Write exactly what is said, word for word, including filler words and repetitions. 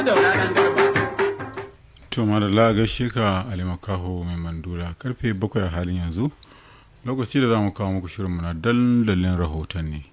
To madalla gaishe ka Ali Makaho mai mandura karfe bakwai a halin yanzu lokaci da za mu kawo muku shirinmu na dandalin rahotanni.